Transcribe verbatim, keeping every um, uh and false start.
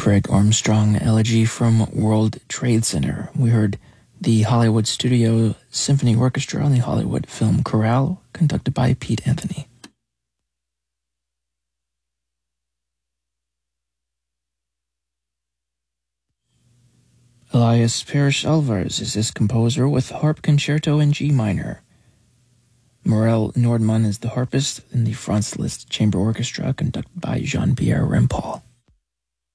Craig Armstrong Elegy from World Trade Center. We heard the Hollywood Studio Symphony Orchestra and the Hollywood Film Chorale, conducted by Pete Anthony. Elias Parrish Alvarez is this composer with Harp Concerto in G minor. Morel Nordmann is the harpist in the Franz Liszt Chamber Orchestra, conducted by Jean-Pierre Rampal.